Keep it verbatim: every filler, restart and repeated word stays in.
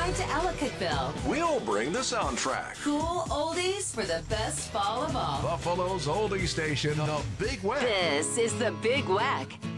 ride to Ellicottville. We'll bring the soundtrack. Cool oldies for the best fall of all. Buffalo's oldie station, the Big Wack. This is the Big Wack